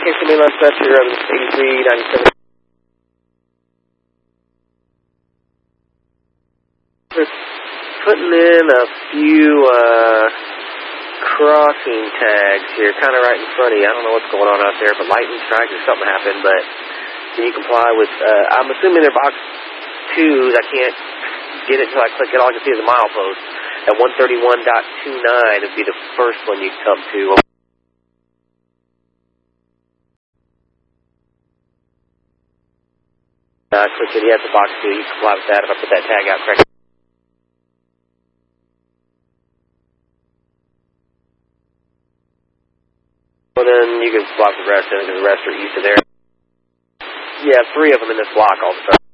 Kingston Mainline Special, you're up to 8397. We're putting in a few crossing tags here, kind of right in front of you. I don't know what's going on out there, but lightning strike or something happened, but can you comply with, I'm assuming they're box 2s. I can't get it until I click it. All I can see is a milepost. At 131.29 would be the first one you'd come to. Click it, yes, the box 2. You comply with that if I put that tag out correctly. Well, then you can block the rest in because the rest are east of there. Yeah, 3 of them in this block all the time.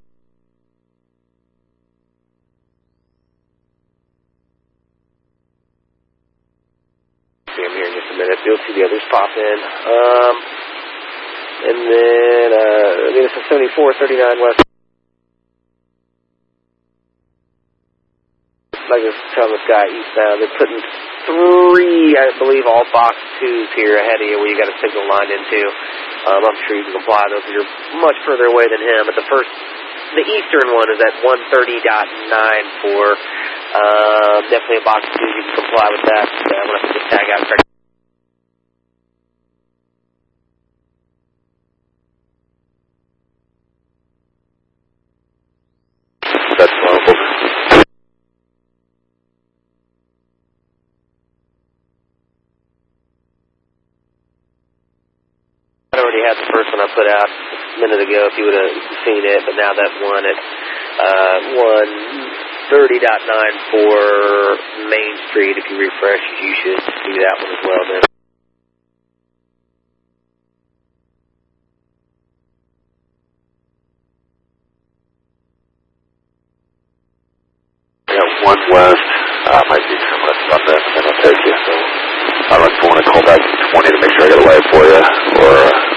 See them here in just a minute. You'll see the others pop in. And then, this is 7439 West. Like I was telling this guy eastbound, they're putting 3, I believe, all box 2s here ahead of you where you got a signal lined into. I'm sure you can comply those. You're much further away than him. But the eastern one is at 130.94. Definitely a box 2. You can comply with that. I'm going to put this tag out correctly. That's wonderful. I already had the first one I put out a minute ago if you would have seen it, but now that one at 130.94 Main Street, if you refresh, you should see that one as well then. Yeah, 1 west, might be some less about that, and then I'll take you. So I don't know if you want to call back 20 to make sure I get a light for you, or